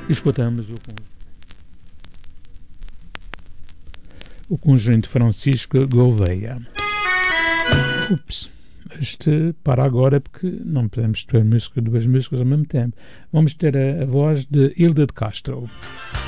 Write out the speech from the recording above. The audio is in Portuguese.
Escutamos o conjunto Francisco Gouveia. Ups, este para agora porque não podemos ter duas músicas ao mesmo tempo. Vamos ter a voz de Hilda de Castro.